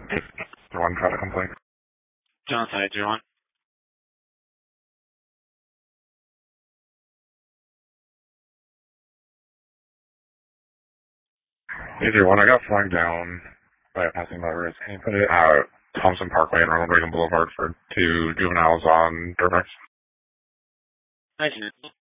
One traffic complaint. Genocide, do you want? Either one, I got flagged down by a passing motorist. Can you put it at Thompson Parkway and Ronald Reagan Boulevard for two juveniles on dirt bikes? I can.